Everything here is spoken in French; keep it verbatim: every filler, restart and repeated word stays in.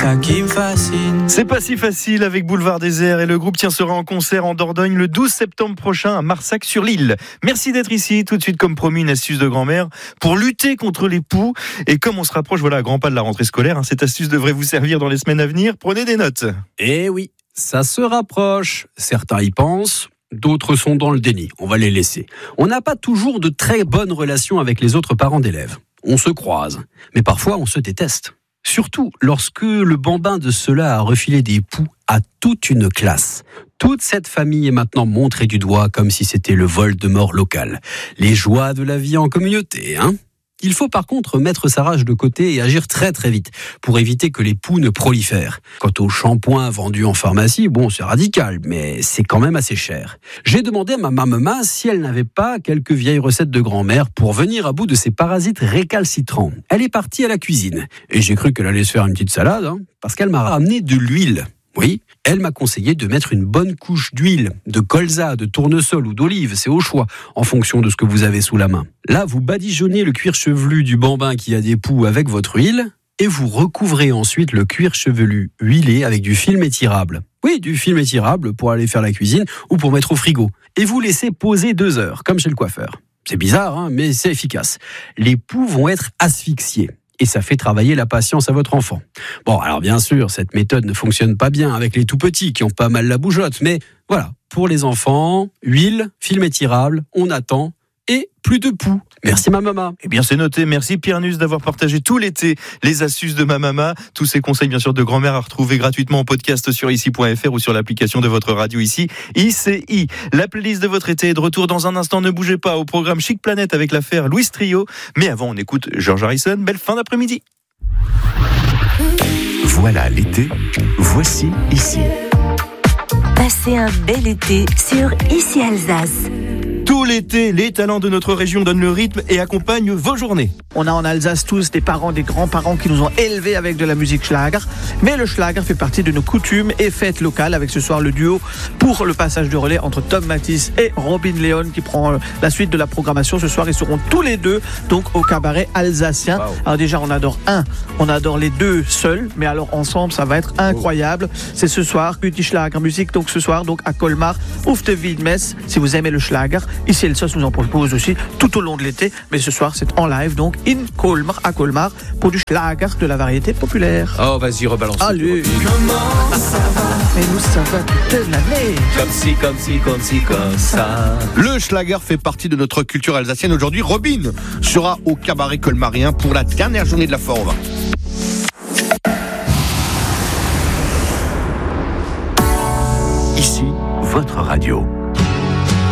ça qui me fascine. C'est pas si facile avec Boulevard Désert et le groupe Tiens sera en concert en Dordogne le douze septembre prochain à Marsac-sur-l'Île. Merci d'être ici. Tout de suite, comme promis, une astuce de grand-mère pour lutter contre les poux. Et comme on se rapproche, voilà, à grands pas de la rentrée scolaire, hein, cette astuce devrait vous servir dans les semaines à venir. Prenez des notes. Eh oui, ça se rapproche. Certains y pensent. D'autres sont dans le déni, on va les laisser. On n'a pas toujours de très bonnes relations avec les autres parents d'élèves. On se croise, mais parfois on se déteste. Surtout lorsque le bambin de ceux-là a refilé des poux à toute une classe. Toute cette famille est maintenant montrée du doigt comme si c'était le Voldemort local. Les joies de la vie en communauté, hein ? Il faut par contre mettre sa rage de côté et agir très très vite pour éviter que les poux ne prolifèrent. Quant au shampoing vendu en pharmacie, bon, c'est radical, mais c'est quand même assez cher. J'ai demandé à ma maman si elle n'avait pas quelques vieilles recettes de grand-mère pour venir à bout de ces parasites récalcitrants. Elle est partie à la cuisine et j'ai cru qu'elle allait se faire une petite salade, hein, parce qu'elle m'a ramené de l'huile. Oui, elle m'a conseillé de mettre une bonne couche d'huile, de colza, de tournesol ou d'olive, c'est au choix, en fonction de ce que vous avez sous la main. Là, vous badigeonnez le cuir chevelu du bambin qui a des poux avec votre huile, et vous recouvrez ensuite le cuir chevelu huilé avec du film étirable. Oui, du film étirable pour aller faire la cuisine ou pour mettre au frigo. Et vous laissez poser deux heures, comme chez le coiffeur. C'est bizarre, hein, mais c'est efficace. Les poux vont être asphyxiés. Et ça fait travailler la patience à votre enfant. Bon, alors bien sûr, cette méthode ne fonctionne pas bien avec les tout-petits qui ont pas mal la bougeotte, mais voilà, pour les enfants, huile, film étirable, on attend, et plus de poux. Merci ma maman. Eh bien c'est noté, merci Pierre Nusse d'avoir partagé tout l'été les astuces de ma maman. Tous ces conseils bien sûr de grand-mère à retrouver gratuitement en podcast sur ici point f r ou sur l'application de votre radio ici, I C I. La playlist de votre été est de retour dans un instant, ne bougez pas, au programme Chic Planète avec l'affaire Louis Trio. Mais avant on écoute George Harrison, belle fin d'après-midi. Voilà l'été, voici ici. Passez un bel été sur Ici Alsace. Tout l'été, les talents de notre région donnent le rythme et accompagnent vos journées. On a en Alsace tous des parents, des grands-parents qui nous ont élevés avec de la musique Schlager. Mais le Schlager fait partie de nos coutumes et fêtes locales, avec ce soir le duo pour le passage de relais entre Tom Matisse et Robin Leon qui prend la suite de la programmation. Ce soir, ils seront tous les deux donc au cabaret alsacien. Wow. Alors déjà, on adore un, on adore les deux seuls, mais alors ensemble, ça va être incroyable. Oh. C'est ce soir, Petit Schlager Musique, donc ce soir donc à Colmar, Auf der Wiedmesse, si vous aimez le Schlager. Ici, Elsos nous en propose aussi tout au long de l'été, mais ce soir, c'est en live, donc in Colmar, à Colmar, pour du Schlager de la variété populaire. Oh, vas-y, rebalance. Allez. Comment ça va? Mais nous, ça va toute l'année. Comme si, comme si, comme si, comme ça. Le Schlager fait partie de notre culture alsacienne. Aujourd'hui, Robin sera au cabaret colmarien pour la dernière journée de la foire au vin. Ici, votre radio.